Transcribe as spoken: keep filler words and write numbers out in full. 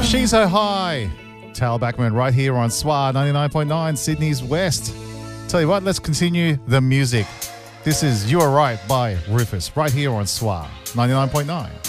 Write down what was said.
She's So High. Tal Bachman right here on S W A ninety-nine point nine, Sydney's West. Tell you what, let's continue the music. This is You Are Right by Rufus right here on S W A ninety-nine point nine.